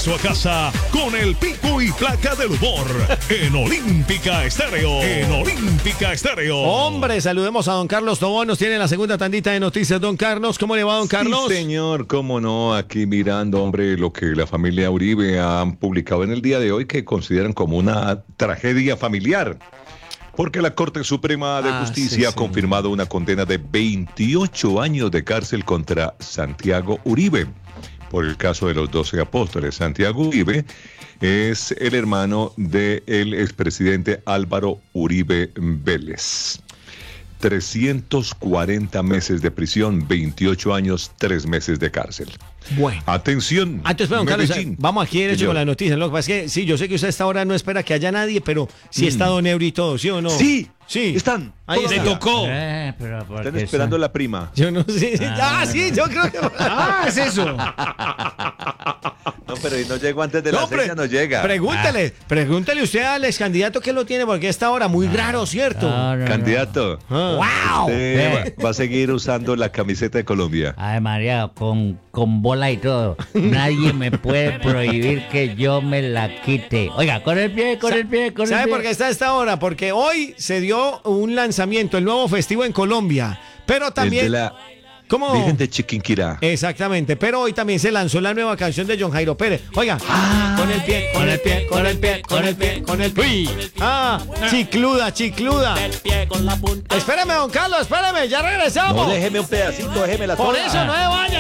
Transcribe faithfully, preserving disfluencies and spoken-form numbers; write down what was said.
regreso a casa con el pico y placa del humor en Olímpica Estéreo. En Olímpica Estéreo. Hombre, saludemos a don Carlos Tobón. Nos tiene la segunda tandita de noticias. Don Carlos, ¿cómo le va, don Carlos? Sí, señor, cómo no. Aquí mirando, hombre, lo que la familia Uribe han publicado en el día de hoy, que consideran como una tragedia familiar. Porque la Corte Suprema de Ah, Justicia sí, ha sí. confirmado una condena de veintiocho años de cárcel contra Santiago Uribe por el caso de los doce apóstoles. Santiago Uribe es el hermano del expresidente Álvaro Uribe Vélez. trescientos cuarenta meses de prisión, veintiocho años, tres meses de cárcel. Bueno. Atención. Antes, don Carlos, Medellín. vamos aquí derecho Señor. con las noticias. Lo que pasa es que, sí, yo sé que usted a esta hora no espera que haya nadie, pero sí está don Euro y todo, ¿sí o no? Sí, Sí. están. Ahí Todavía. está. Le tocó. Eh, pero ¿por Están qué esperando son- la prima. Yo no sé. Ah, sí, yo creo que. Ah, es eso. No, pero y no llego antes de No, las seis, pre- ya no llega. Pregúntele, pregúntele usted al ex candidato que lo tiene, porque a esta hora muy raro, ¿cierto? No, no, no. Candidato, Ah. ¡Wow! usted va, va a seguir usando la camiseta de Colombia. Ay, María, con, con bola y todo. Nadie me puede prohibir que yo me la quite. Oiga, con el pie, con el pie, con el ¿Sabe pie. por qué está a esta hora? Porque hoy se dio un lanzamiento, el nuevo festivo en Colombia. Pero también. El de la ¿Cómo? Virgen de Chiquinquirá. Exactamente, pero hoy también se lanzó la nueva canción de John Jairo Pérez. Oiga, con el pie, con el pie, con el pie, con el pie, con el pie. Ah, chicluda, chicluda. Espérame, don Carlos, espérame, ya regresamos. déjeme un pedacito, déjeme la Por eso no se vaya.